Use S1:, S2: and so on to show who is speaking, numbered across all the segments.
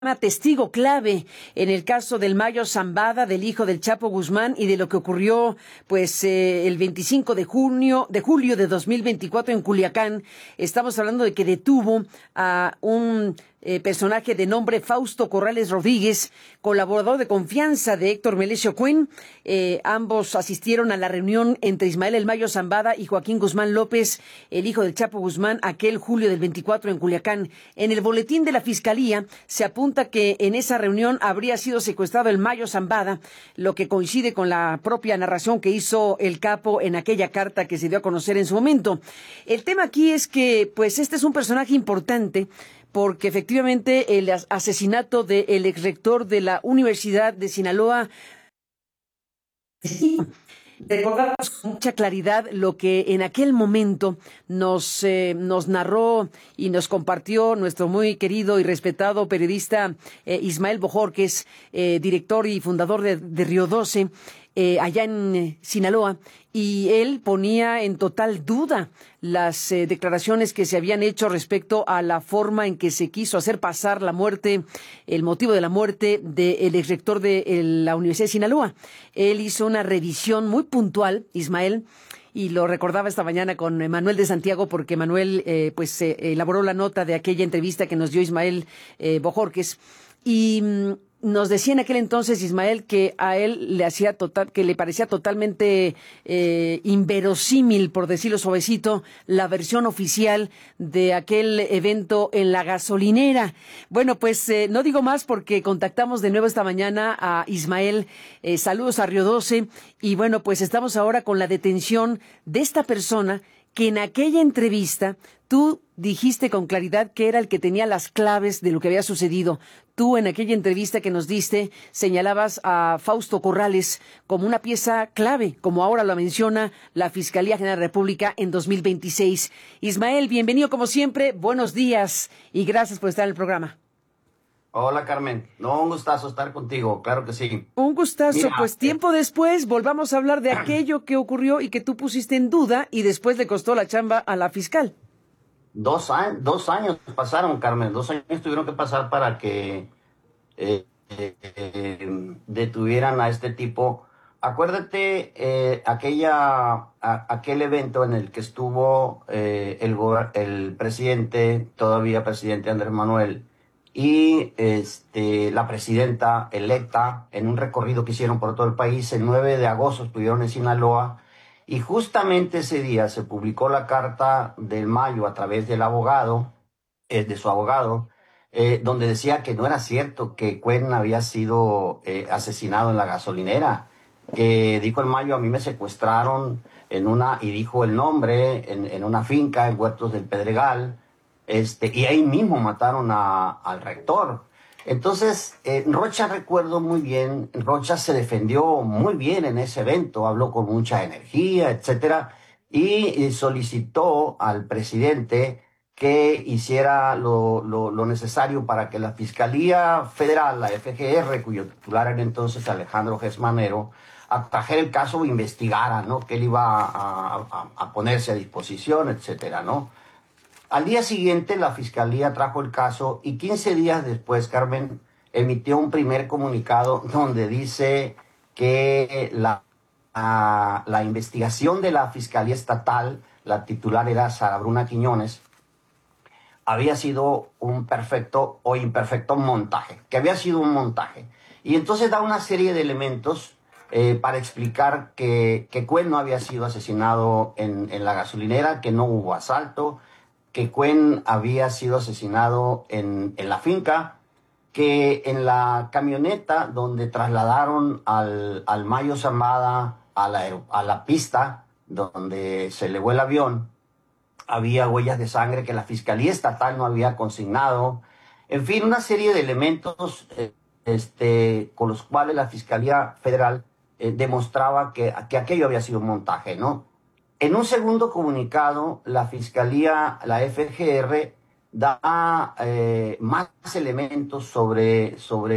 S1: testigo clave en el caso del Mayo Zambada, del hijo del Chapo Guzmán, y de lo que ocurrió el 25 de julio de 2024 en Culiacán. Estamos hablando de que detuvo a un personaje de nombre Fausto Corrales Rodríguez, colaborador de confianza de Héctor Melesio Cuen. Ambos asistieron a la reunión entre Ismael El Mayo Zambada y Joaquín Guzmán López, el hijo del Chapo Guzmán, aquel julio del 24 en Culiacán. En el boletín de la Fiscalía se apunta que en esa reunión habría sido secuestrado el Mayo Zambada, lo que coincide con la propia narración que hizo el capo en aquella carta que se dio a conocer en su momento. El tema aquí es que, este es un personaje importante, porque efectivamente el asesinato del exrector de la Universidad de Sinaloa, recordamos con mucha claridad lo que en aquel momento nos narró y nos compartió nuestro muy querido y respetado periodista Ismael Bojorquez, director y fundador de Río 12, allá en Sinaloa, y él ponía en total duda las declaraciones que se habían hecho respecto a la forma en que se quiso hacer pasar la muerte, el motivo de la muerte del exrector de la Universidad de Sinaloa. Él hizo una revisión muy puntual, Ismael, y lo recordaba esta mañana con Manuel de Santiago, porque Manuel elaboró la nota de aquella entrevista que nos dio Ismael Bojorquez, y nos decía en aquel entonces Ismael que a él que le parecía totalmente inverosímil, por decirlo suavecito, la versión oficial de aquel evento en la gasolinera. Bueno, no digo más porque contactamos de nuevo esta mañana a Ismael. Saludos a Río 12. Y bueno, estamos ahora con la detención de esta persona que en aquella entrevista tú dijiste con claridad que era el que tenía las claves de lo que había sucedido. Tú, en aquella entrevista que nos diste, señalabas a Fausto Corrales como una pieza clave, como ahora lo menciona la Fiscalía General de la República en 2026. Ismael, bienvenido como siempre, buenos días y gracias por estar en el programa.
S2: Hola, Carmen. Un gustazo estar contigo, claro que sí.
S1: Un gustazo. Mira, tiempo después volvamos a hablar de aquello que ocurrió y que tú pusiste en duda y después le costó la chamba a la fiscal.
S2: 2 años pasaron, Carmen. 2 años tuvieron que pasar para que detuvieran a este tipo. Acuérdate aquel evento en el que estuvo el presidente, todavía presidente Andrés Manuel, y la presidenta electa en un recorrido que hicieron por todo el país. El 9 de agosto estuvieron en Sinaloa y justamente ese día se publicó la carta del Mayo a través del abogado, de su abogado, donde decía que no era cierto que Cuen había sido asesinado en la gasolinera, que dijo el Mayo: a mí me secuestraron y dijo el nombre, en una finca en Huertos del Pedregal, y ahí mismo mataron al rector. Entonces, Rocha, recuerdo muy bien, Rocha se defendió muy bien en ese evento, habló con mucha energía, etcétera, y solicitó al presidente que hiciera lo necesario para que la Fiscalía Federal, la FGR, cuyo titular era entonces Alejandro Gesmanero, atrajera el caso e investigara, ¿no?, que él iba a ponerse a disposición, etcétera, ¿no? Al día siguiente la Fiscalía trajo el caso y 15 días después, Carmen, emitió un primer comunicado donde dice que la investigación de la Fiscalía Estatal, la titular era Sara Bruna Quiñones, había sido un perfecto o imperfecto montaje, que había sido un montaje. Y entonces da una serie de elementos para explicar que Cuen no había sido asesinado en la gasolinera, que no hubo asalto, que Cuen había sido asesinado en la finca, que en la camioneta donde trasladaron al Mayo Zambada a la pista donde se elevó el avión, había huellas de sangre que la Fiscalía Estatal no había consignado. En fin, una serie de elementos con los cuales la Fiscalía Federal demostraba que aquello había sido un montaje, ¿no? En un segundo comunicado, la Fiscalía, la FGR, da más elementos sobre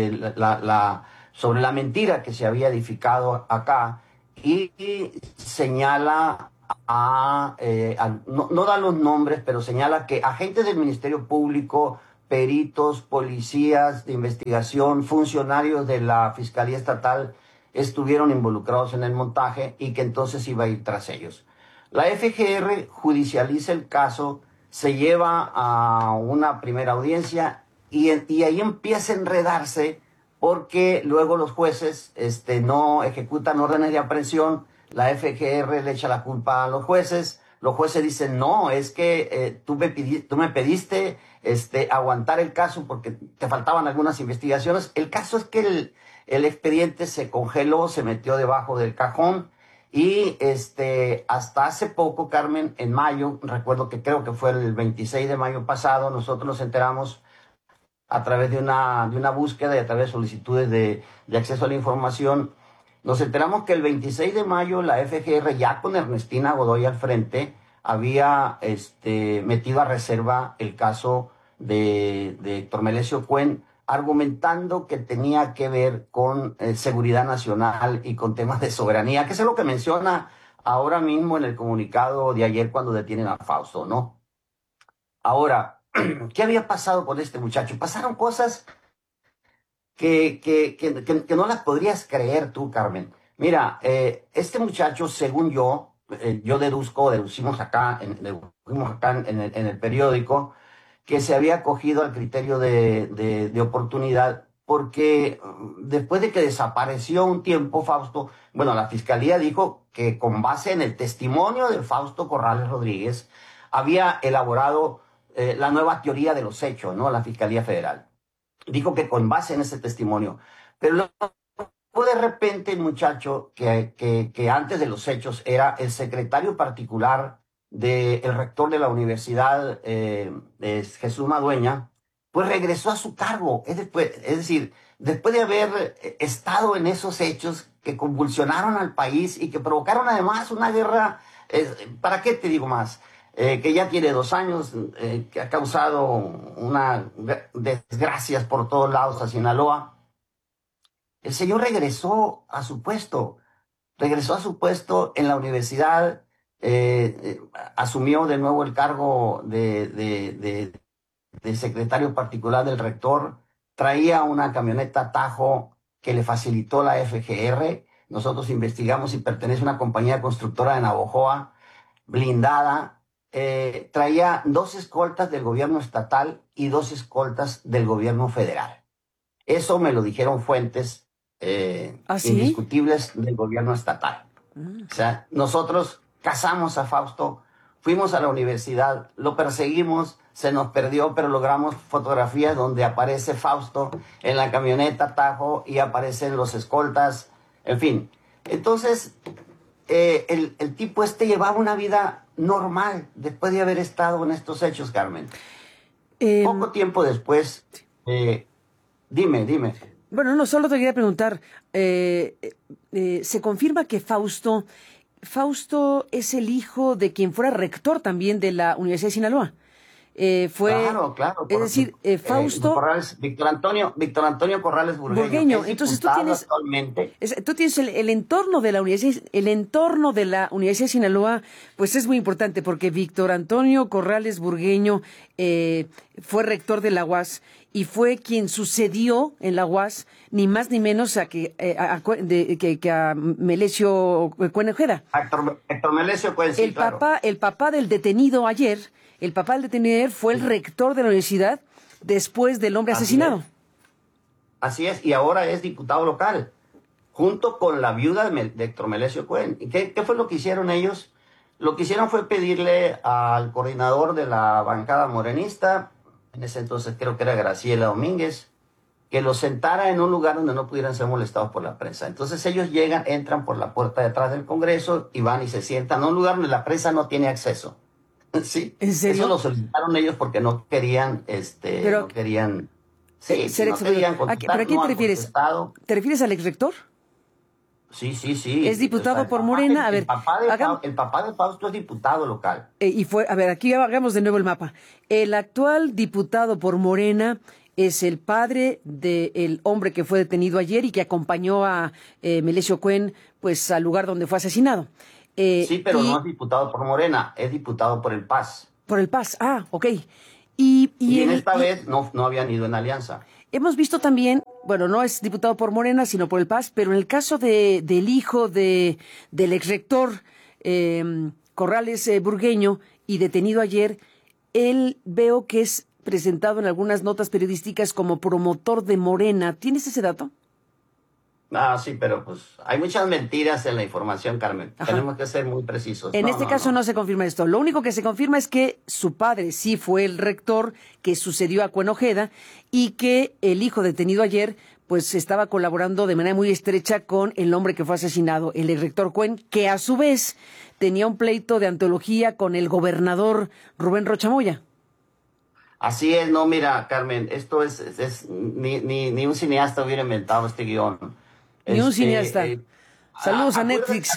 S2: la mentira que se había edificado acá y señala no da los nombres, pero señala que agentes del Ministerio Público peritos, policías de investigación, funcionarios de la Fiscalía Estatal estuvieron involucrados en el montaje y que entonces iba a ir tras ellos. La FGR judicializa el caso, se lleva a una primera audiencia y ahí empieza a enredarse porque luego los jueces no ejecutan órdenes de aprehensión, la FGR le echa la culpa a los jueces dicen, no, es que tú me pediste aguantar el caso porque te faltaban algunas investigaciones. El caso es que el expediente se congeló, se metió debajo del cajón y hasta hace poco, Carmen, en mayo, recuerdo que creo que fue el 26 de mayo pasado, nosotros nos enteramos a través de una búsqueda y a través de solicitudes de acceso a la información. Nos enteramos que el 26 de mayo la FGR, ya con Ernestina Godoy al frente, había metido a reserva el caso de Héctor Melesio Cuen, argumentando que tenía que ver con seguridad nacional y con temas de soberanía, que es lo que menciona ahora mismo en el comunicado de ayer cuando detienen a Fausto, ¿no? Ahora, ¿qué había pasado con este muchacho? Pasaron cosas que no las podrías creer tú, Carmen. Mira, este muchacho, según yo deducimos acá en el periódico, que se había acogido al criterio de oportunidad, porque después de que desapareció un tiempo Fausto, bueno, la fiscalía dijo que con base en el testimonio de Fausto Corrales Rodríguez, había elaborado la nueva teoría de los hechos, ¿no? La Fiscalía Federal. Dijo que con base en ese testimonio. Pero luego de repente el muchacho que antes de los hechos era el secretario particular del rector de la universidad, Jesús Madueña, pues regresó a su cargo. Es decir, después de haber estado en esos hechos que convulsionaron al país y que provocaron además una guerra, ¿para qué te digo más? Que ya tiene 2 años, que ha causado una desgracias por todos lados a Sinaloa. El señor regresó a su puesto en la universidad, asumió de nuevo el cargo de secretario particular del rector, traía una camioneta Tajo que le facilitó la FGR. Nosotros investigamos si pertenece a una compañía constructora de Navojoa, blindada. Traía 2 escoltas del gobierno estatal y 2 escoltas del gobierno federal. Eso me lo dijeron fuentes indiscutibles del gobierno estatal. O sea, nosotros cazamos a Fausto, fuimos a la universidad, lo perseguimos, se nos perdió, pero logramos fotografías donde aparece Fausto en la camioneta Tajo y aparecen los escoltas, en fin. Entonces, el tipo llevaba una vida normal después de haber estado en estos hechos, Carmen. Poco tiempo después, dime.
S1: Bueno, no, solo te quería preguntar, se confirma que Fausto es el hijo de quien fuera rector también de la Universidad de Sinaloa.
S2: Claro.
S1: Es decir, Fausto...
S2: Víctor Antonio Corrales Burgueño.
S1: Entonces tú tienes el entorno de la universidad, de Sinaloa, pues es muy importante porque Víctor Antonio Corrales Burgueño fue rector de la UAS y fue quien sucedió en la UAS ni más ni menos a Melesio Cuen Ojeda.
S2: Héctor Melesio Cuen, sí, claro.
S1: El papá del detenido ayer fue el rector de la universidad después del hombre asesinado.
S2: Así es, y ahora es diputado local, junto con la viuda de Héctor Melesio Cuen. ¿Y qué fue lo que hicieron ellos? Lo que hicieron fue pedirle al coordinador de la bancada morenista, en ese entonces creo que era Graciela Domínguez, que los sentara en un lugar donde no pudieran ser molestados por la prensa. Entonces ellos entran por la puerta de atrás del Congreso y van y se sientan en un lugar donde la prensa no tiene acceso. Sí,
S1: ¿en serio?
S2: Eso lo solicitaron ellos porque no querían, no querían,
S1: ser
S2: no querían contestar.
S1: ¿Para quién te refieres? ¿Te refieres al exrector?
S2: Sí.
S1: ¿Es diputado por Morena?
S2: El papá de Fausto es diputado local.
S1: Aquí hagamos de nuevo el mapa. El actual diputado por Morena es el padre del hombre que fue detenido ayer y que acompañó a Melesio Cuen, pues, al lugar donde fue asesinado.
S2: Sí, pero no es diputado por Morena, es diputado por el PAS.
S1: Por el PAS, ok.
S2: Y en esta vez no habían ido en alianza.
S1: Hemos visto también, bueno, no es diputado por Morena, sino por el PAS, pero en el caso del hijo del exrector Corrales Burgueño y detenido ayer, él veo que es presentado en algunas notas periodísticas como promotor de Morena. ¿Tienes ese dato?
S2: Ah, sí, pero pues hay muchas mentiras en la información, Carmen.
S1: Ajá.
S2: Tenemos que ser muy precisos.
S1: En este caso no se confirma esto. Lo único que se confirma es que su padre sí fue el rector que sucedió a Cuen Ojeda y que el hijo detenido ayer pues estaba colaborando de manera muy estrecha con el hombre que fue asesinado, el exrector Cuen, que a su vez tenía un pleito de antología con el gobernador Rubén Rocha Moya.
S2: Así es, no, mira, Carmen, esto es ni un cineasta hubiera inventado este guión.
S1: Ni un cineasta. Saludos a Netflix.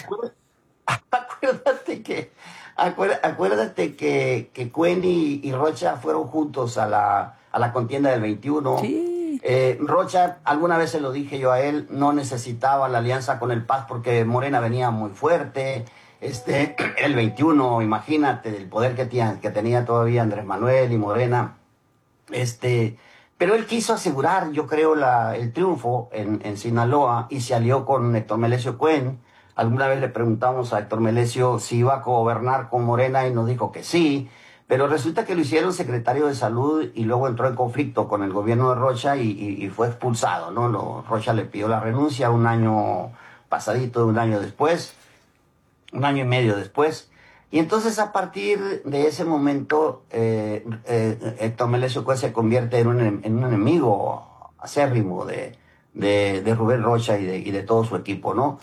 S2: Acuérdate que Cuen y Rocha fueron juntos a la contienda del 21.
S1: Sí.
S2: Rocha, alguna vez se lo dije yo a él, no necesitaba la alianza con el PAS porque Morena venía muy fuerte. El 21, imagínate, el poder que tenía todavía Andrés Manuel y Morena. Pero él quiso asegurar, yo creo, el triunfo en Sinaloa y se alió con Héctor Melesio Cuen. Alguna vez le preguntamos a Héctor Melesio si iba a gobernar con Morena y nos dijo que sí, pero resulta que lo hicieron secretario de Salud y luego entró en conflicto con el gobierno de Rocha y fue expulsado, ¿no? Rocha le pidió la renuncia un año después, un año y medio después. Y entonces a partir de ese momento, Héctor Melesio Cuen se convierte en un enemigo acérrimo de Rubén Rocha y de todo su equipo, ¿no?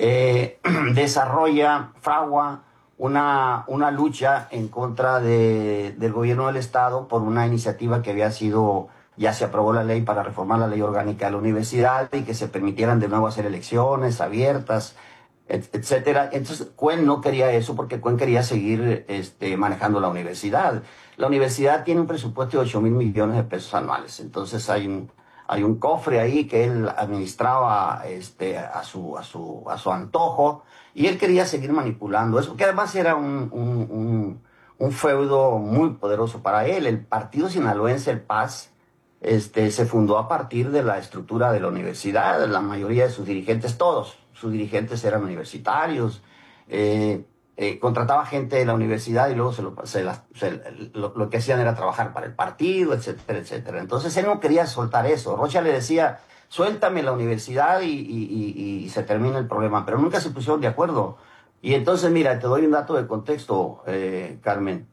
S2: Fragua una lucha en contra del gobierno del Estado por una iniciativa que ya se aprobó la ley para reformar la ley orgánica de la universidad y que se permitieran de nuevo hacer elecciones abiertas, etcétera. Entonces Cuen no quería eso porque Cuen quería seguir manejando la universidad. La universidad tiene un presupuesto de 8,000 millones de pesos anuales. Entonces hay un cofre ahí que él administraba a su antojo y él quería seguir manipulando eso, que además era un feudo muy poderoso para él. El partido sinaloense, el PAS, se fundó a partir de la estructura de la universidad. La mayoría de sus dirigentes, todos sus dirigentes eran universitarios, contrataba gente de la universidad y luego lo que hacían era trabajar para el partido, etcétera, etcétera. Entonces él no quería soltar eso. Rocha le decía, suéltame la universidad y se termina el problema, pero nunca se pusieron de acuerdo. Y entonces, mira, te doy un dato de contexto, Carmen.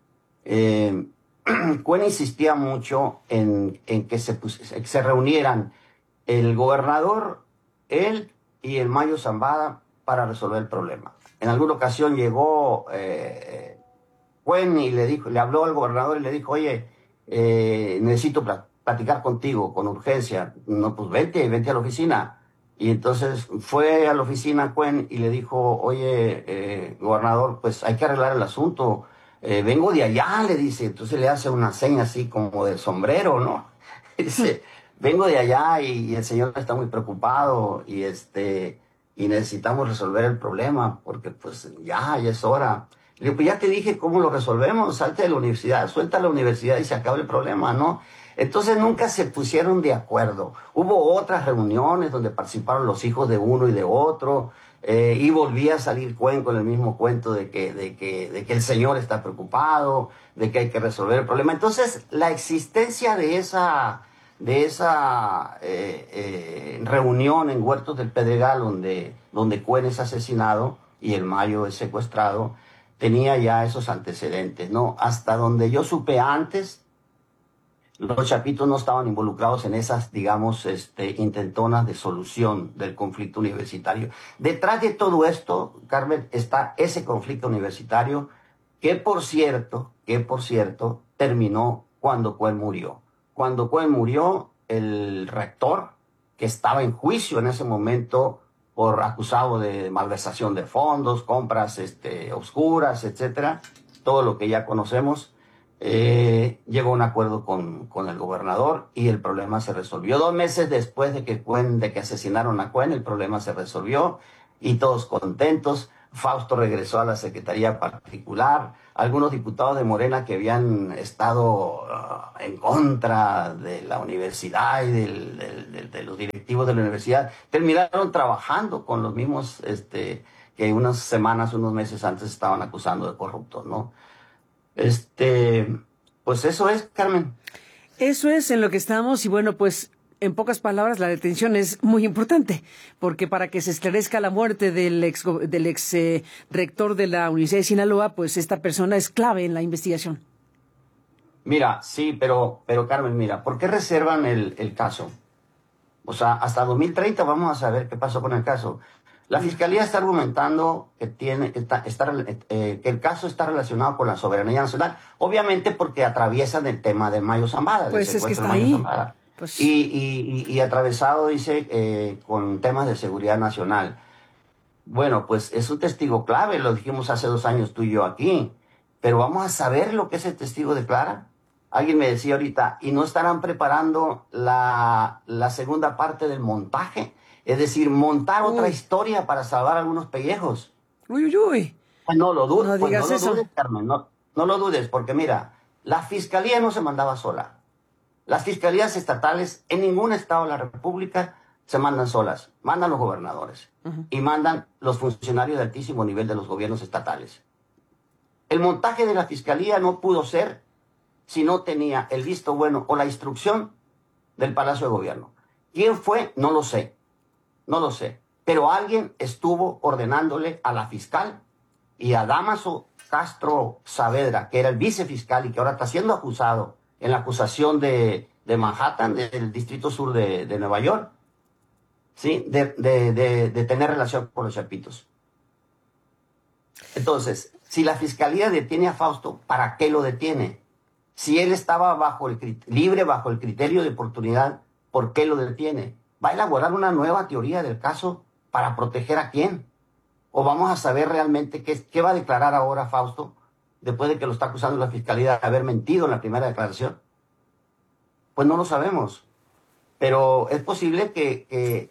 S2: Cuen insistía mucho en que se reunieran el gobernador, él y el Mayo Zambada para resolver el problema. En alguna ocasión llegó Cuen y le habló al gobernador y le dijo, oye, necesito platicar contigo con urgencia. No, pues vente a la oficina. Y entonces fue a la oficina Cuen y le dijo, oye, gobernador, pues hay que arreglar el asunto. Vengo de allá, le dice. Entonces le hace una seña así como del sombrero, ¿no? Dice, vengo de allá y el señor está muy preocupado y necesitamos resolver el problema porque pues ya es hora. Le digo, pues ya te dije cómo lo resolvemos, salte de la universidad, suelta la universidad y se acaba el problema, ¿no? Entonces nunca se pusieron de acuerdo. Hubo otras reuniones donde participaron los hijos de uno y de otro, y volvía a salir Cuen con el mismo cuento de que el señor está preocupado, de que hay que resolver el problema. Entonces la existencia de esa reunión en Huertos del Pedregal donde Cuen es asesinado y el Mayo es secuestrado, tenía ya esos antecedentes, ¿no? Hasta donde yo supe antes, los chapitos no estaban involucrados en esas, digamos, intentonas de solución del conflicto universitario. Detrás de todo esto, Carmen, está ese conflicto universitario que, por cierto, terminó cuando Cuen murió. Cuando Cuen murió, el rector, que estaba en juicio en ese momento por acusado de malversación de fondos, compras oscuras, etcétera, todo lo que ya conocemos, llegó a un acuerdo con el gobernador y el problema se resolvió. 2 meses después de que asesinaron a Cuen, el problema se resolvió y todos contentos. Fausto regresó a la Secretaría Particular. Algunos diputados de Morena que habían estado en contra de la universidad y de los directivos de la universidad terminaron trabajando con los mismos que unas semanas, unos meses antes estaban acusando de corruptos, ¿no? Pues eso es, Carmen.
S1: Eso es en lo que estamos y bueno, pues en pocas palabras la detención es muy importante porque para que se esclarezca la muerte del ex rector de la Universidad de Sinaloa, pues esta persona es clave en la investigación.
S2: Mira, sí, pero Carmen, mira, ¿por qué reservan el caso? O sea, hasta 2030 vamos a saber qué pasó con el caso. La Fiscalía está argumentando que que el caso está relacionado con la soberanía nacional, obviamente porque atraviesan el tema de Mayo Zambada.
S1: Pues es que está ahí. Pues...
S2: Y atravesado, dice, con temas de seguridad nacional. Bueno, pues es un testigo clave, lo dijimos hace 2 años tú y yo aquí, pero vamos a saber lo que ese testigo declara. Alguien me decía ahorita, ¿y no estarán preparando la segunda parte del montaje? Es decir, montar otra historia para salvar algunos pellejos.
S1: Uy, uy, uy.
S2: No lo dudes,
S1: no digas eso.
S2: Dudes, Carmen, no lo dudes, porque mira, la Fiscalía no se mandaba sola. Las fiscalías estatales en ningún estado de la República se mandan solas. Mandan los gobernadores y mandan los funcionarios de altísimo nivel de los gobiernos estatales. El montaje de la Fiscalía no pudo ser si no tenía el visto bueno o la instrucción del Palacio de Gobierno. ¿Quién fue? No lo sé. No lo sé. Pero alguien estuvo ordenándole a la fiscal y a Dámaso Castro Saavedra, que era el vicefiscal y que ahora está siendo acusado en la acusación de Manhattan, del Distrito Sur de Nueva York, ¿sí? de tener relación con los chapitos. Entonces, si la Fiscalía detiene a Fausto, ¿para qué lo detiene? Si él estaba libre bajo el criterio de oportunidad, ¿por qué lo detiene? ¿Va a elaborar una nueva teoría del caso para proteger a quién? ¿O vamos a saber realmente qué va a declarar ahora Fausto después de que lo está acusando la Fiscalía de haber mentido en la primera declaración? Pues no lo sabemos. Pero es posible que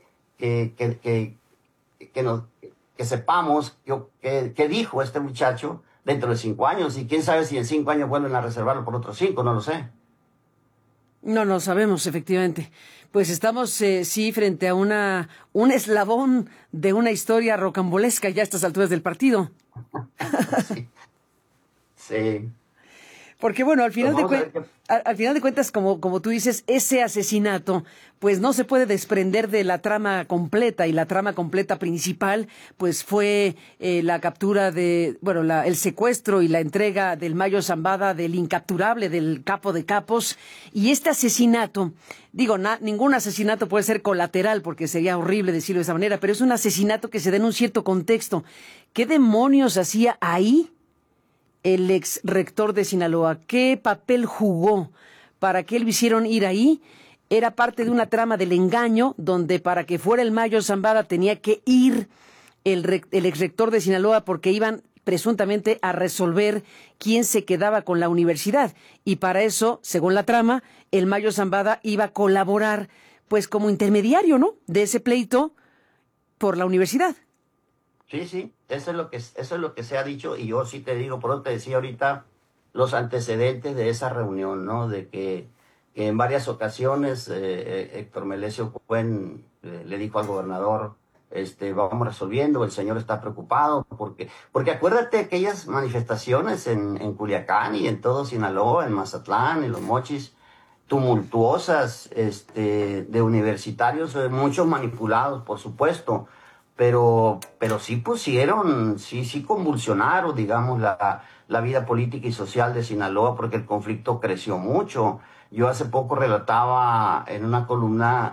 S2: sepamos qué dijo este muchacho dentro de 5 años. Y quién sabe si en 5 años vuelven a reservarlo por otros 5, no lo sé.
S1: No lo sabemos, efectivamente. Pues estamos, sí, frente a un eslabón de una historia rocambolesca ya a estas alturas del partido.
S2: Sí. Sí.
S1: Porque bueno, al final de cuentas, como tú dices, ese asesinato, pues no se puede desprender de la trama completa, y la trama completa principal, pues fue la captura el secuestro y la entrega del Mayo Zambada, del incapturable, del capo de capos, y este asesinato, ningún asesinato puede ser colateral, porque sería horrible decirlo de esa manera, pero es un asesinato que se da en un cierto contexto. ¿Qué demonios hacía ahí el ex rector de Sinaloa? ¿Qué papel jugó para que lo hicieron ir ahí? Era parte de una trama del engaño, donde para que fuera el Mayo Zambada tenía que ir el ex rector de Sinaloa, porque iban presuntamente a resolver quién se quedaba con la universidad. Y para eso, según la trama, el Mayo Zambada iba a colaborar pues como intermediario, ¿no?, de ese pleito por la universidad.
S2: Sí, eso es lo que se ha dicho, y yo sí te digo, por eso te decía ahorita los antecedentes de esa reunión, ¿no? De que en varias ocasiones Héctor Melesio Cuen le dijo al gobernador, vamos resolviendo, el señor está preocupado, porque acuérdate de aquellas manifestaciones en Culiacán y en todo Sinaloa, en Mazatlán, en Los Mochis, tumultuosas, de universitarios, muchos manipulados, por supuesto, pero sí pusieron, sí convulsionaron, digamos, la vida política y social de Sinaloa, porque el conflicto creció mucho. Yo hace poco relataba en una columna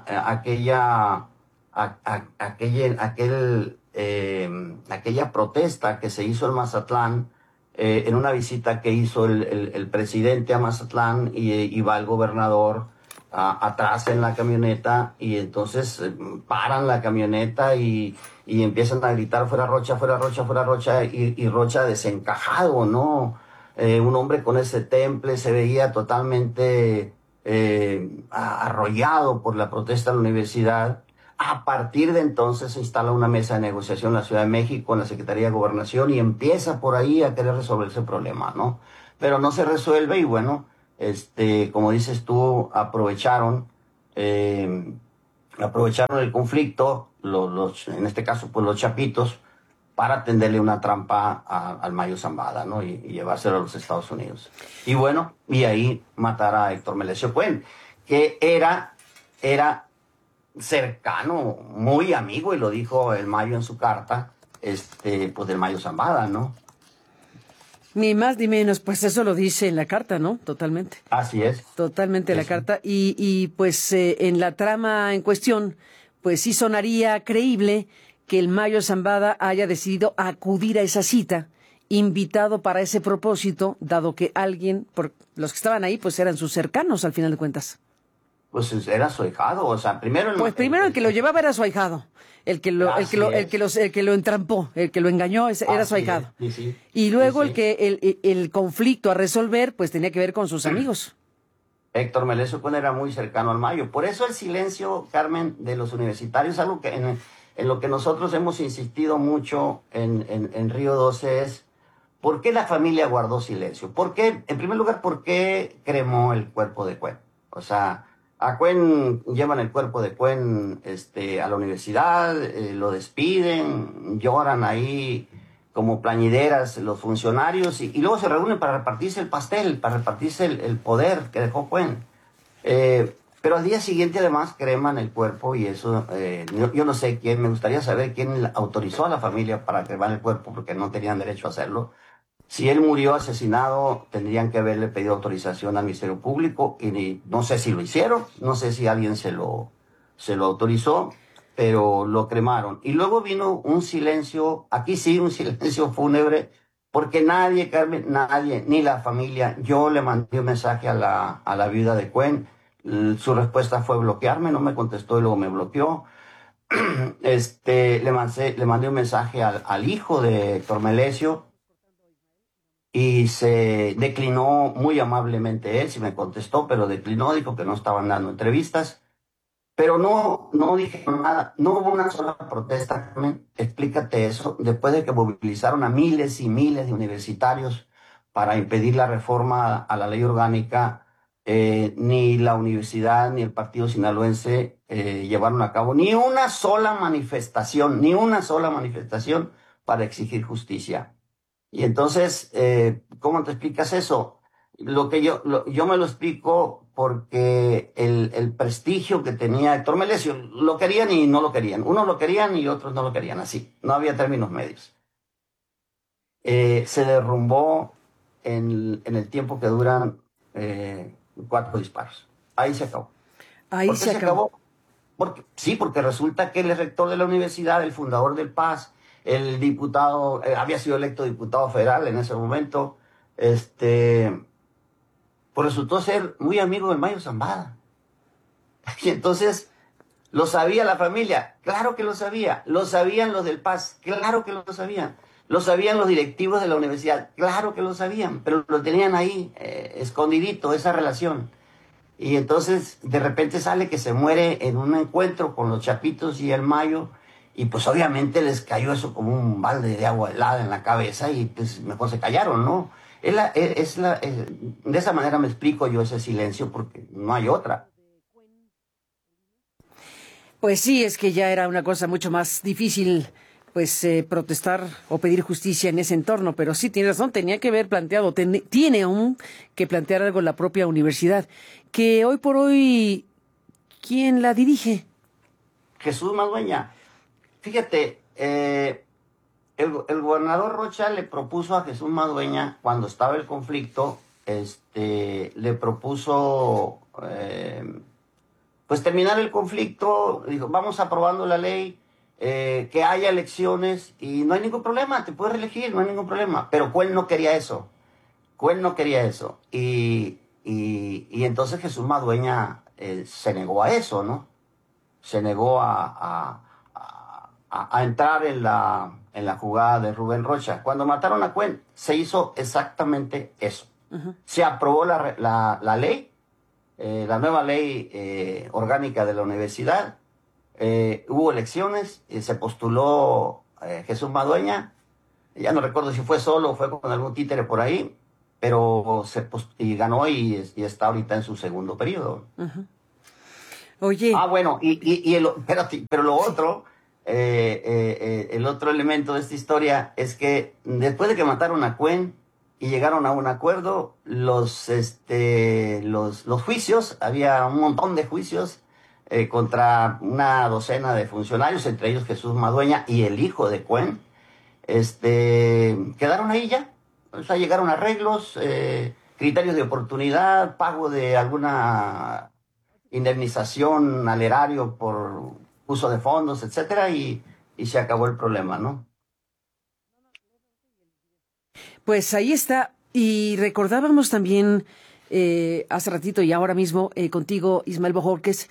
S2: aquella protesta que se hizo en Mazatlán, en una visita que hizo el presidente a Mazatlán, y va el gobernador atrás en la camioneta, y entonces paran la camioneta y empiezan a gritar fuera Rocha, fuera Rocha, fuera Rocha, y Rocha desencajado, ¿no? Un hombre con ese temple se veía totalmente arrollado por la protesta de la universidad. A partir de entonces se instala una mesa de negociación en la Ciudad de México, en la Secretaría de Gobernación, y empieza por ahí a querer resolver ese problema, ¿no? Pero no se resuelve y bueno, como dices tú, eh, aprovecharon el conflicto, en este caso pues los chapitos, para tenderle una trampa al Mayo Zambada, ¿no? Y llevárselo a los Estados Unidos. Y bueno, y ahí matar a Héctor Melesio Cuen, que era cercano, muy amigo, y lo dijo el Mayo en su carta, pues del Mayo Zambada, ¿no?
S1: Ni más ni menos, pues eso lo dice en la carta, ¿no? Totalmente.
S2: Así es.
S1: Totalmente la carta. Y pues en la trama en cuestión, pues sí sonaría creíble que el Mayo Zambada haya decidido acudir a esa cita, invitado para ese propósito, dado que alguien, por los que estaban ahí, pues eran sus cercanos al final de cuentas.
S2: Pues era su ahijado, o sea, primero...
S1: Pues primero el que lo llevaba era su ahijado, el que lo entrampó, el que lo engañó era su ahijado.
S2: Sí, sí.
S1: Y luego
S2: Sí, sí.
S1: el conflicto a resolver, pues tenía que ver con sus amigos.
S2: Héctor Melesio Cuen era muy cercano al Mayo. Por eso el silencio, Carmen, de los universitarios, algo que en lo que nosotros hemos insistido mucho en Río 12 es, ¿por qué la familia guardó silencio? ¿Por qué, en primer lugar, por qué cremó el cuerpo de Cuen? O sea, a Cuen llevan el cuerpo de Cuen a la universidad, lo despiden, lloran ahí como plañideras los funcionarios y luego se reúnen para repartirse el pastel, para repartirse el poder que dejó Cuen. Pero al día siguiente además creman el cuerpo y eso, yo no sé quién, me gustaría saber quién autorizó a la familia para cremar el cuerpo porque no tenían derecho a hacerlo. Si él murió asesinado, tendrían que haberle pedido autorización al Ministerio Público y no sé si lo hicieron, no sé si alguien se lo autorizó, pero lo cremaron. Y luego vino un silencio, aquí sí, un silencio fúnebre, porque nadie, Carmen, nadie, ni la familia, yo le mandé un mensaje a la viuda de Cuen, su respuesta fue bloquearme, no me contestó y luego me bloqueó. Le mandé un mensaje al hijo de Héctor Melesio, y se declinó muy amablemente él, sí me contestó, pero declinó, dijo que no estaban dando entrevistas, pero no dije nada, no hubo una sola protesta, Carmen, explícate eso, después de que movilizaron a miles y miles de universitarios para impedir la reforma a la ley orgánica, ni la universidad ni el partido sinaloense llevaron a cabo ni una sola manifestación para exigir justicia. Y entonces, ¿cómo te explicas eso? Yo me lo explico porque el prestigio que tenía Héctor Melesio, lo querían y no lo querían. Unos lo querían y otros no lo querían, así. No había términos medios. Se derrumbó en el tiempo que duran 4 disparos. Ahí se acabó.
S1: Ahí
S2: ¿Por qué
S1: se
S2: se
S1: acabó.
S2: acabó? Porque resulta que el rector de la universidad, el fundador del PAS, el diputado, había sido electo diputado federal en ese momento, pues resultó ser muy amigo del Mayo Zambada. Y entonces, ¿lo sabía la familia? Claro que lo sabía. ¿Lo sabían los del PAS? Claro que lo sabían. ¿Lo sabían los directivos de la universidad? Claro que lo sabían, pero lo tenían ahí, escondidito, esa relación. Y entonces de repente sale que se muere en un encuentro con los Chapitos y el Mayo, y pues obviamente les cayó eso como un balde de agua helada en la cabeza y pues mejor se callaron, ¿no? De esa manera me explico yo ese silencio porque no hay otra.
S1: Pues sí, es que ya era una cosa mucho más difícil, pues protestar o pedir justicia en ese entorno, pero sí, tiene razón, tenía que haber planteado, tiene aún que plantear algo la propia universidad, que hoy por hoy, ¿quién la dirige?
S2: Jesús Madueña, fíjate, el gobernador Rocha le propuso a Jesús Madueña, cuando estaba el conflicto, le propuso pues terminar el conflicto, dijo, vamos aprobando la ley, que haya elecciones y no hay ningún problema, te puedes reelegir, no hay ningún problema. Pero Cuen no quería eso, Cuen no quería eso. Y entonces Jesús Madueña se negó a eso, ¿no? Se negó a entrar en la jugada de Rubén Rocha. Cuando mataron a Cuen, se hizo exactamente eso. Se aprobó la ley, la nueva ley orgánica de la universidad, hubo elecciones, y se postuló Jesús Madueña, ya no recuerdo si fue solo o fue con algún títere por ahí, pero y ganó y está ahorita en su segundo periodo.
S1: Uh-huh. Oye.
S2: Bueno, espérate, pero lo otro, el otro elemento de esta historia es que después de que mataron a Cuen y llegaron a un acuerdo, los juicios, había un montón de juicios contra una docena de funcionarios, entre ellos Jesús Madueña y el hijo de Cuen, quedaron ahí ya. O sea, llegaron arreglos, criterios de oportunidad, pago de alguna indemnización al erario por uso de fondos, etcétera, y se acabó el problema, ¿no?
S1: Pues ahí está. Y recordábamos también hace ratito y ahora mismo contigo, Ismael Bojorquez,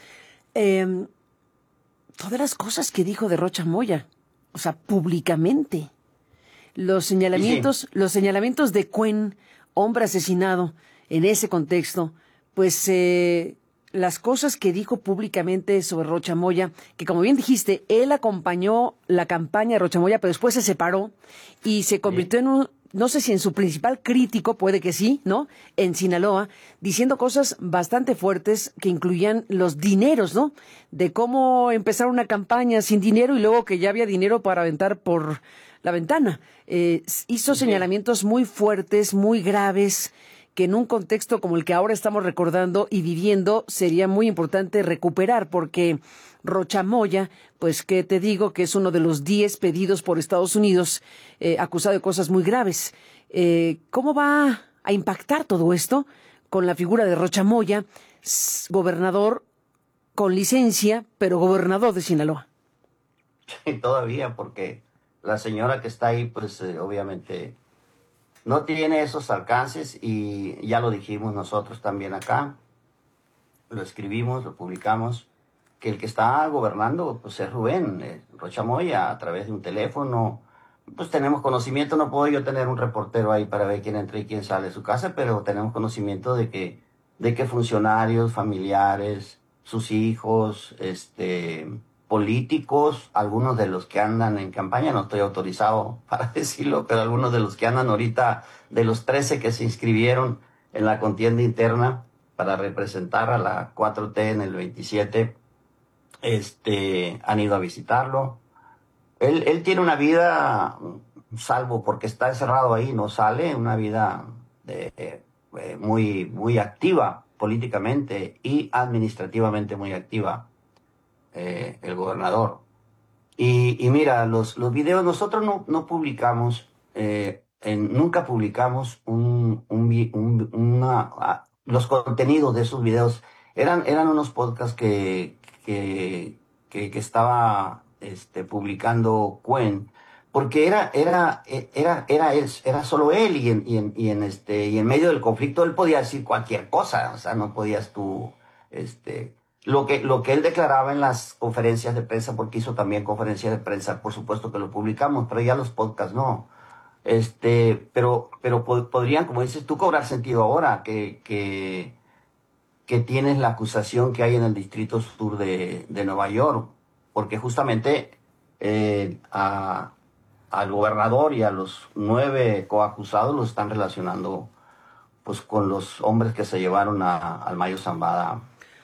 S1: todas las cosas que dijo de Rocha Moya, o sea, públicamente. Los señalamientos de Cuen, hombre asesinado, en ese contexto, pues las cosas que dijo públicamente sobre Rocha Moya, que como bien dijiste, él acompañó la campaña de Rocha Moya, pero después se separó y se convirtió en un, no sé si en su principal crítico, puede que sí, ¿no? En Sinaloa, diciendo cosas bastante fuertes que incluían los dineros, ¿no? De cómo empezar una campaña sin dinero y luego que ya había dinero para aventar por la ventana. Hizo señalamientos muy fuertes, muy graves, que en un contexto como el que ahora estamos recordando y viviendo sería muy importante recuperar, porque Rocha Moya, pues que te digo que es uno de los 10 pedidos por Estados Unidos, acusado de cosas muy graves. ¿Cómo va a impactar todo esto con la figura de Rocha Moya, gobernador con licencia, pero gobernador de Sinaloa?
S2: Sí, todavía, porque la señora que está ahí, pues obviamente no tiene esos alcances, y ya lo dijimos nosotros también acá, lo escribimos, lo publicamos, que el que está gobernando pues es Rubén Rocha Moya, a través de un teléfono. Pues tenemos conocimiento, no puedo yo tener un reportero ahí para ver quién entra y quién sale de su casa, pero tenemos conocimiento de que funcionarios, familiares, sus hijos, políticos, algunos de los que andan en campaña, no estoy autorizado para decirlo, pero algunos de los que andan ahorita, de los 13 que se inscribieron en la contienda interna para representar a la 4T en el 27, han ido a visitarlo. Él tiene una vida, salvo porque está encerrado ahí, no sale, una vida muy, muy activa políticamente y administrativamente muy activa. El gobernador. Y mira, los videos, nosotros no publicamos, nunca publicamos los contenidos de esos videos. Eran unos podcasts que estaba publicando Cuen, porque era solo él, y en medio del conflicto él podía decir cualquier cosa, o sea, no podías tú, lo que él declaraba en las conferencias de prensa, porque hizo también conferencias de prensa, por supuesto que lo publicamos, pero ya los podcasts no. Pero podrían, como dices tú, cobrar sentido ahora que tienes la acusación que hay en el Distrito Sur de Nueva York, porque justamente al gobernador y a los 9 coacusados los están relacionando pues con los hombres que se llevaron al Mayo Zambada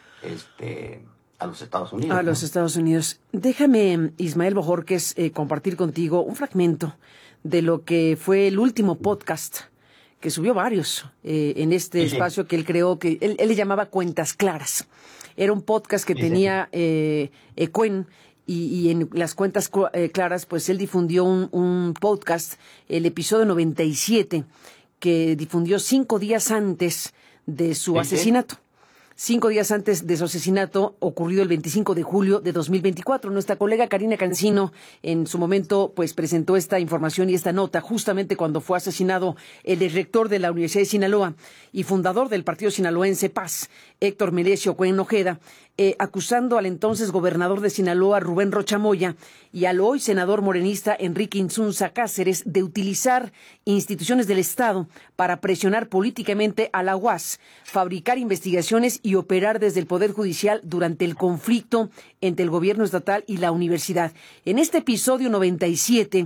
S2: a los Estados Unidos.
S1: A los Estados Unidos. Déjame, Ismael Bojorquez, compartir contigo un fragmento de lo que fue el último podcast, que subió varios en este espacio que él creó, que él le llamaba Cuentas Claras. Era un podcast que tenía Cuen, y en las Cuentas Claras, pues él difundió un podcast, el episodio 97, que difundió 5 días antes de su asesinato. 5 días antes de su asesinato, ocurrido el 25 de julio de 2024. Nuestra colega Karina Cancino, en su momento, pues presentó esta información y esta nota justamente cuando fue asesinado el rector de la Universidad de Sinaloa y fundador del partido sinaloense Paz, Héctor Melesio Cuen Ojeda. acusando al entonces gobernador de Sinaloa, Rubén Rocha Moya, y al hoy senador morenista Enrique Insunza Cáceres de utilizar instituciones del Estado para presionar políticamente a la UAS, fabricar investigaciones y operar desde el Poder Judicial durante el conflicto entre el gobierno estatal y la universidad. En este episodio 97,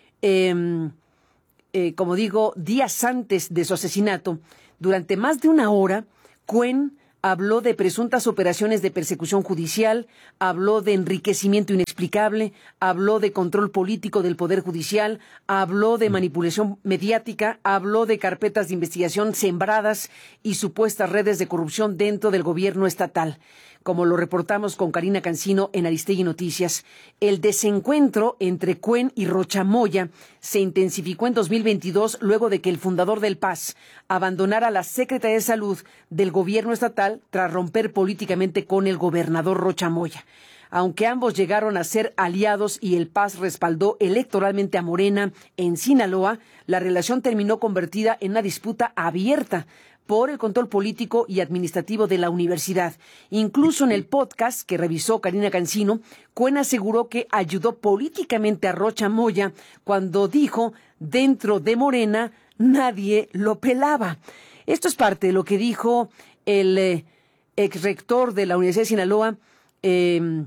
S1: como digo, días antes de su asesinato, durante más de una hora, Cuen habló de presuntas operaciones de persecución judicial, habló de enriquecimiento inexplicable, habló de control político del Poder Judicial, habló de manipulación mediática, habló de carpetas de investigación sembradas y supuestas redes de corrupción dentro del gobierno estatal. Como lo reportamos con Karina Cancino en Aristegui Noticias, el desencuentro entre Cuen y Rocha Moya se intensificó en 2022 luego de que el fundador del PAS abandonara la Secretaría de Salud del gobierno estatal tras romper políticamente con el gobernador Rocha Moya. Aunque ambos llegaron a ser aliados y el PAS respaldó electoralmente a Morena en Sinaloa, la relación terminó convertida en una disputa abierta por el control político y administrativo de la universidad. Incluso en el podcast que revisó Karina Cancino, Cuen aseguró que ayudó políticamente a Rocha Moya cuando dijo, dentro de Morena nadie lo pelaba. Esto es parte de lo que dijo el ex rector de la Universidad de Sinaloa en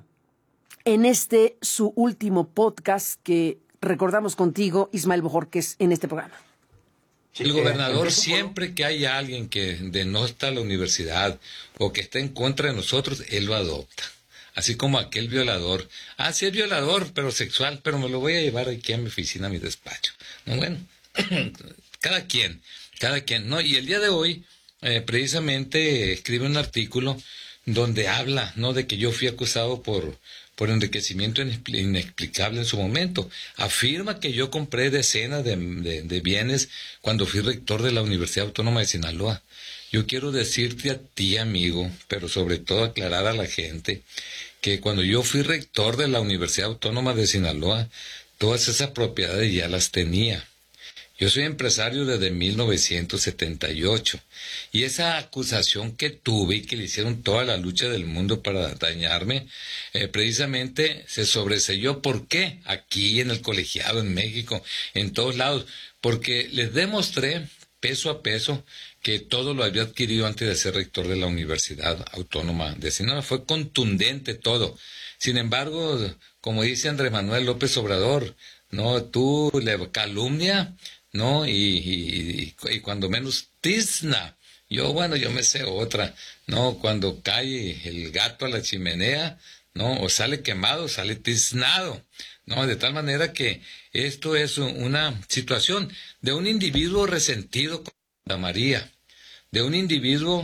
S1: su último podcast que recordamos contigo, Ismael Bojorquez, en este programa.
S3: El gobernador, siempre que hay alguien que denota la universidad o que está en contra de nosotros, él lo adopta. Así como aquel violador. Ah, sí es violador, pero sexual, pero me lo voy a llevar aquí a mi oficina, a mi despacho. No, bueno, cada quien, ¿no? Y el día de hoy, precisamente, escribe un artículo donde habla, ¿no?, de que yo fui acusado por enriquecimiento inexplicable en su momento. Afirma que yo compré decenas de bienes cuando fui rector de la Universidad Autónoma de Sinaloa. Yo quiero decirte a ti, amigo, pero sobre todo aclarar a la gente, que cuando yo fui rector de la Universidad Autónoma de Sinaloa, todas esas propiedades ya las tenía. Yo soy empresario desde 1978 y esa acusación que tuve y que le hicieron toda la lucha del mundo para dañarme, precisamente se sobreseyó. ¿Por qué? Aquí en el colegiado, en México, en todos lados, porque les demostré peso a peso que todo lo había adquirido antes de ser rector de la Universidad Autónoma de Sinaloa. Fue contundente todo. Sin embargo, como dice Andrés Manuel López Obrador, no, tú le calumnia, ¿no? Y cuando menos tizna. Yo me sé otra, ¿no? Cuando cae el gato a la chimenea, ¿no? O sale quemado, sale tiznado, ¿no? De tal manera que esto es una situación de un individuo resentido contra María, de un individuo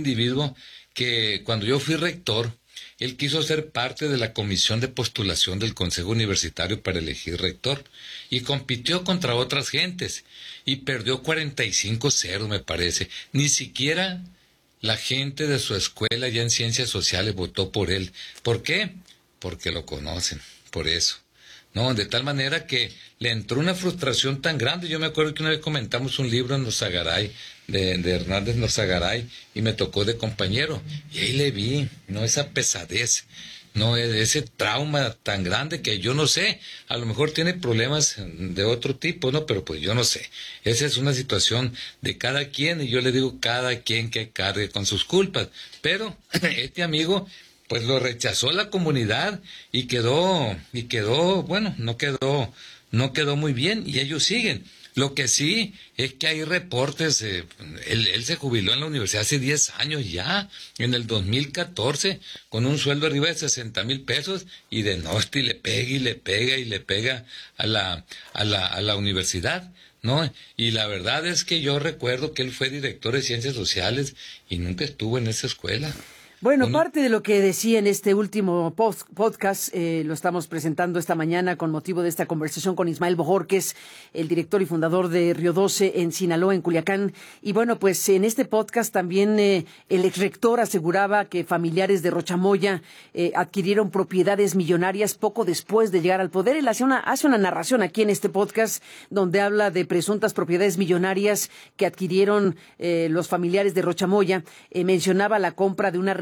S3: que cuando yo fui rector, él quiso ser parte de la comisión de postulación del Consejo Universitario para elegir rector y compitió contra otras gentes y perdió 45-0, me parece. Ni siquiera la gente de su escuela ya en Ciencias Sociales votó por él. ¿Por qué? Porque lo conocen, por eso. No, de tal manera que le entró una frustración tan grande. Yo me acuerdo que una vez comentamos un libro en Nosagaray, de Hernández Nosagaray, y me tocó de compañero. Y ahí le vi, ¿no?, esa pesadez, ¿no?, ese trauma tan grande que yo no sé. A lo mejor tiene problemas de otro tipo, ¿no? Pero pues yo no sé. Esa es una situación de cada quien, y yo le digo cada quien que cargue con sus culpas. Pero este amigo pues lo rechazó la comunidad y quedó, bueno, no quedó muy bien y ellos siguen. Lo que sí es que hay reportes, él se jubiló en la universidad hace 10 años ya, en el 2014, con un sueldo arriba de 60,000 pesos y de noche le pega a la universidad, ¿no? Y la verdad es que yo recuerdo que él fue director de Ciencias Sociales y nunca estuvo en esa escuela.
S1: Bueno, parte de lo que decía en este último podcast lo estamos presentando esta mañana con motivo de esta conversación con Ismael Bojorquez, el director y fundador de Río 12 en Sinaloa, en Culiacán. Y bueno, pues en este podcast también el exrector aseguraba que familiares de Rocha Moya adquirieron propiedades millonarias poco después de llegar al poder. Él hace una narración aquí en este podcast donde habla de presuntas propiedades millonarias que adquirieron los familiares de Rocha Moya. Mencionaba la compra de una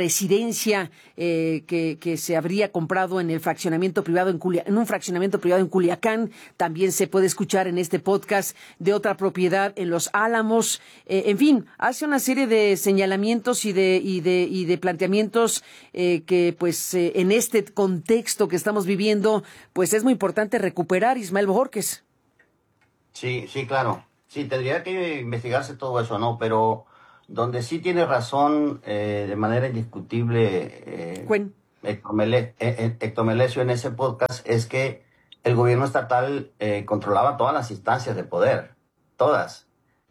S1: residencia que se habría comprado en el fraccionamiento privado en un fraccionamiento privado en Culiacán. También se puede escuchar en este podcast de otra propiedad en Los Álamos. En fin, hace una serie de señalamientos y de planteamientos que pues en este contexto que estamos viviendo pues es muy importante recuperar, Ismael Bojorquez.
S2: Sí, sí, claro. Sí, tendría que investigarse todo eso, ¿no? Pero donde sí tiene razón de manera indiscutible Héctor Melesio en ese podcast es que el gobierno estatal controlaba todas las instancias de poder, todas.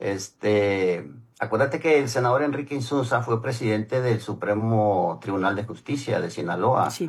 S2: Acuérdate que el senador Enrique Insunza fue presidente del Supremo Tribunal de Justicia de Sinaloa.
S1: Sí.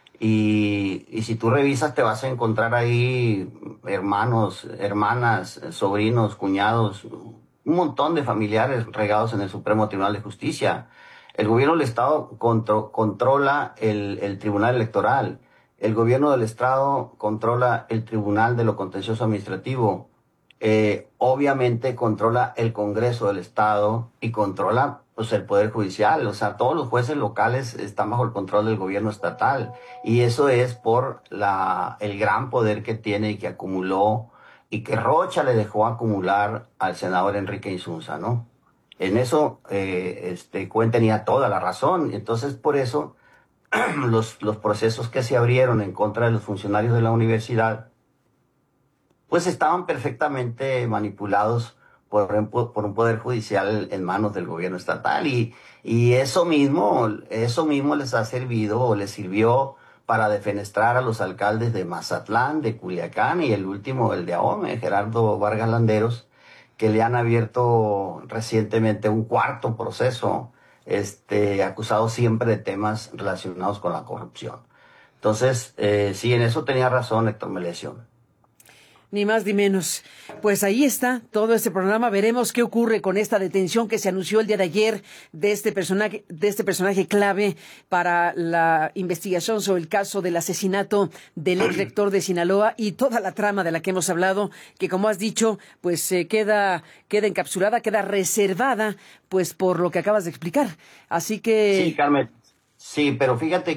S2: Y si tú revisas te vas a encontrar ahí hermanos, hermanas, sobrinos, cuñados, un montón de familiares regados en el Supremo Tribunal de Justicia. El gobierno del Estado controla el Tribunal Electoral. El gobierno del Estado controla el Tribunal de lo Contencioso Administrativo. Obviamente controla el Congreso del Estado y controla pues el Poder Judicial. O sea, todos los jueces locales están bajo el control del gobierno estatal. Y eso es por el gran poder que tiene y que acumuló y que Rocha le dejó acumular al senador Enrique Insunza, ¿no? En eso Cuen tenía toda la razón. Entonces, por eso, los procesos que se abrieron en contra de los funcionarios de la universidad, pues estaban perfectamente manipulados por un poder judicial en manos del gobierno estatal. Y eso mismo les ha servido o les sirvió para defenestrar a los alcaldes de Mazatlán, de Culiacán y el último, el de Ahome, Gerardo Vargas Landeros, que le han abierto recientemente un cuarto proceso, acusado siempre de temas relacionados con la corrupción. Entonces, sí, en eso tenía razón Héctor Melesio.
S1: Ni más ni menos. Pues ahí está todo este programa. Veremos qué ocurre con esta detención que se anunció el día de ayer de este personaje clave para la investigación sobre el caso del asesinato del ex rector de Sinaloa y toda la trama de la que hemos hablado, que como has dicho, pues queda encapsulada, queda reservada, pues por lo que acabas de explicar. Así que...
S2: Sí, Carmen. Sí, pero fíjate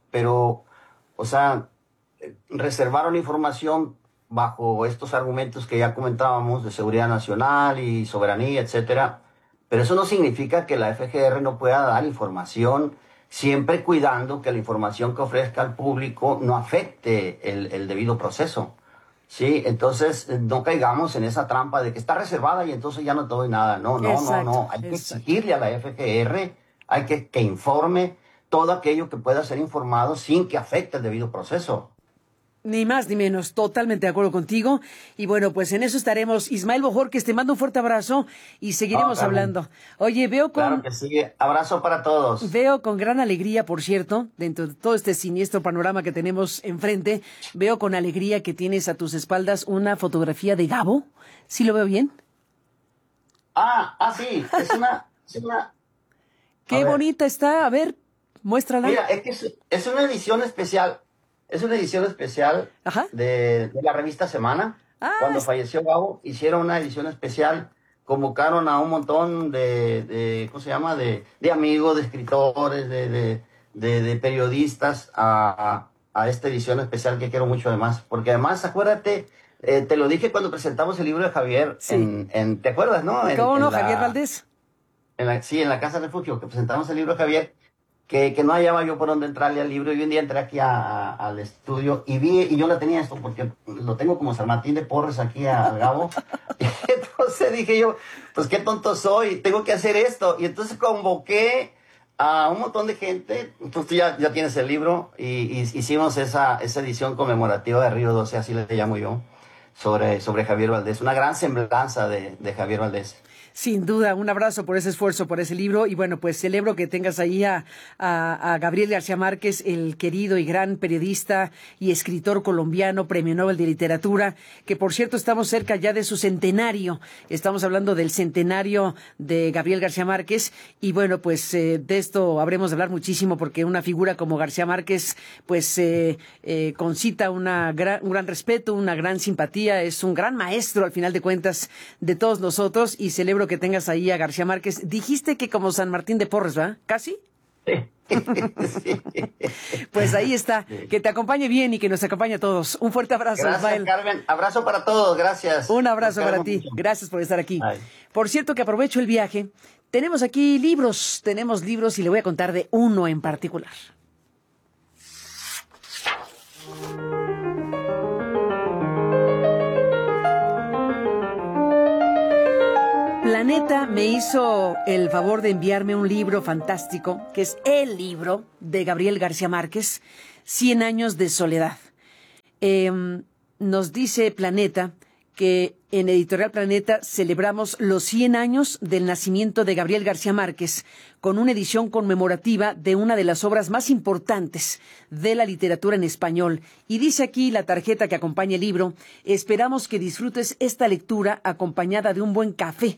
S2: o sea, reservaron información bajo estos argumentos que ya comentábamos de seguridad nacional y soberanía, etcétera. Pero eso no significa que la FGR no pueda dar información, siempre cuidando que la información que ofrezca al público no afecte el debido proceso. Sí, entonces no caigamos en esa trampa de que está reservada y entonces ya no te doy nada. No. Hay que exigirle a la FGR, hay que informe todo aquello que pueda ser informado sin que afecte el debido proceso.
S1: Ni más ni menos, totalmente de acuerdo contigo. Y bueno, pues en eso estaremos. Ismael Bojorquez, te mando un fuerte abrazo y seguiremos hablando. Oye,
S2: Claro que sí, abrazo para todos.
S1: Veo con gran alegría, por cierto, dentro de todo este siniestro panorama que tenemos enfrente, veo con alegría que tienes a tus espaldas una fotografía de Gabo. ¿Sí lo veo bien?
S2: Sí, es una...
S1: Qué bonita está, a ver, muéstrala.
S2: Mira, es que es una edición especial. Es una edición especial de la revista Semana. Cuando falleció Gabo, hicieron una edición especial. Convocaron a un montón de ¿cómo se llama? De amigos, de escritores, de periodistas a esta edición especial que quiero mucho además. Porque además, acuérdate, te lo dije cuando presentamos el libro de Javier.
S1: Sí.
S2: ¿Te acuerdas, no?
S1: ¿Cómo no, Javier Valdés?
S2: En la Casa Refugio, que presentamos el libro de Javier. Que no hallaba yo por dónde entrarle al libro, y un día entré aquí al estudio y yo la tenía esto, porque lo tengo como San Martín de Porres aquí al Gabo, y entonces dije yo, pues qué tonto soy, tengo que hacer esto, y entonces convoqué a un montón de gente. Pues tú ya tienes el libro, y hicimos esa edición conmemorativa de Río 12, así le llamo yo, sobre Javier Valdés, una gran semblanza de Javier Valdés.
S1: Sin duda, un abrazo por ese esfuerzo, por ese libro. Y bueno, pues celebro que tengas ahí a Gabriel García Márquez, el querido y gran periodista y escritor colombiano, Premio Nobel de Literatura, que por cierto estamos cerca ya de su centenario. Estamos hablando del centenario de Gabriel García Márquez. Y bueno, pues de esto habremos de hablar muchísimo, porque una figura como García Márquez, pues concita un gran respeto, una gran simpatía. Es un gran maestro, al final de cuentas, de todos nosotros, y celebro que tengas ahí a García Márquez. Dijiste que como San Martín de Porres, ¿va? ¿Casi?
S2: Sí.
S1: Pues ahí está, que te acompañe bien y que nos acompañe a todos. Un fuerte abrazo,
S2: Gracias,
S1: Ismael.
S2: Carmen. Abrazo para todos, gracias.
S1: Un abrazo
S2: Nos
S1: para
S2: queremos
S1: ti.
S2: mucho.
S1: Gracias por estar aquí.
S2: Ay.
S1: Por cierto que aprovecho el viaje. Tenemos aquí libros y le voy a contar de uno en particular. Planeta me hizo el favor de enviarme un libro fantástico, que es el libro de Gabriel García Márquez, 100 años de soledad. Nos dice Planeta que en Editorial Planeta celebramos los 100 años del nacimiento de Gabriel García Márquez con una edición conmemorativa de una de las obras más importantes de la literatura en español. Y dice aquí la tarjeta que acompaña el libro: esperamos que disfrutes esta lectura acompañada de un buen café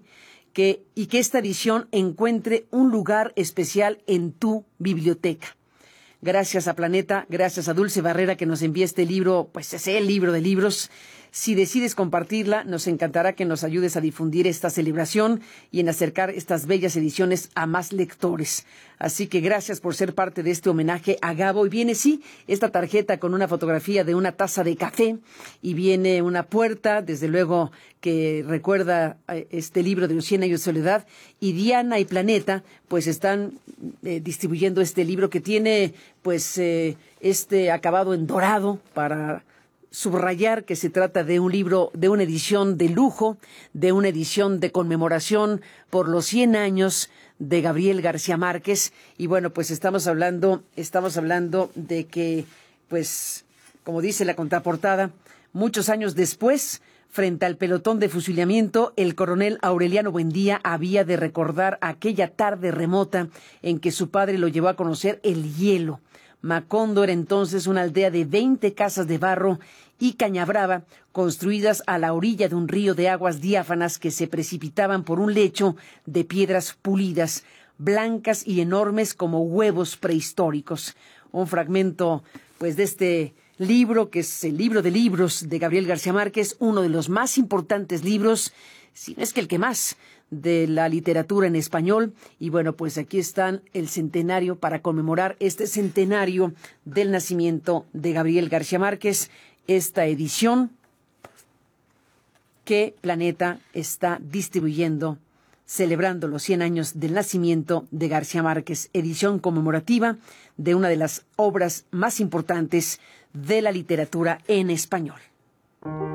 S1: y que esta edición encuentre un lugar especial en tu biblioteca. Gracias a Planeta, gracias a Dulce Barrera que nos envía este libro, pues es el libro de libros. Si decides compartirla, nos encantará que nos ayudes a difundir esta celebración y en acercar estas bellas ediciones a más lectores. Así que gracias por ser parte de este homenaje a Gabo. Y viene, sí, esta tarjeta con una fotografía de una taza de café y viene una puerta, desde luego, que recuerda este libro de los 100 años de soledad. Y Diana y Planeta, pues están distribuyendo este libro que tiene, pues, este acabado en dorado para subrayar que se trata de un libro, de una edición de lujo, de una edición de conmemoración por los 100 años de Gabriel García Márquez. Y bueno, pues estamos hablando de que, pues, como dice la contraportada, muchos años después, frente al pelotón de fusilamiento, el coronel Aureliano Buendía había de recordar aquella tarde remota en que su padre lo llevó a conocer el hielo. Macondo era entonces una aldea de 20 casas de barro y cañabrava construidas a la orilla de un río de aguas diáfanas que se precipitaban por un lecho de piedras pulidas, blancas y enormes como huevos prehistóricos. Un fragmento, pues, de este libro, que es el libro de libros de Gabriel García Márquez, uno de los más importantes libros, si no es que el que más, de la literatura en español. Y bueno, pues aquí están el centenario para conmemorar este centenario del nacimiento de Gabriel García Márquez, esta edición que Planeta está distribuyendo, celebrando los 100 años del nacimiento de García Márquez, edición conmemorativa de una de las obras más importantes de la literatura en español.